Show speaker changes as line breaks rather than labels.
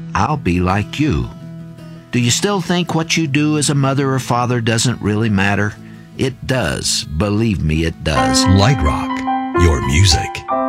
I'll be like you. Do you still think what you do as a mother or father doesn't really matter? It does. Believe me, it does.
Light Rock, your music.